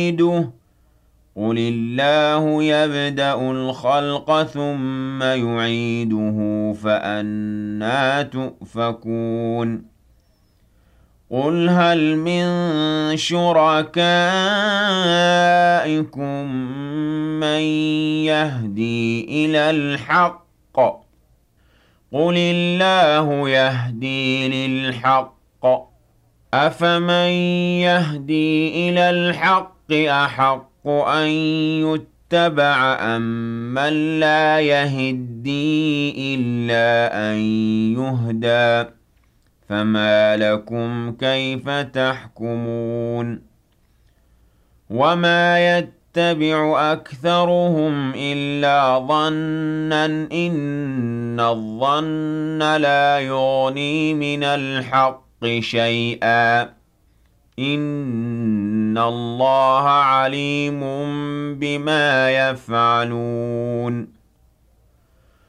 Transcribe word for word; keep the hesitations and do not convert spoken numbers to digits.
يعيده قل الله يبدأ الخلق ثم يعيده فأنى تؤفكون قل هل من شركائكم من يهدي إلى الحق قل الله يهدي للحق أفمن يهدي إلى الحق أحق أن يتبع أم من لا يهدي إلا أن يهدى فما لكم كيف تحكمون وما يتبع أكثرهم إلا ظنا إن الظن لا يغني من الحق شيئا إن الله عليم بما يفعلون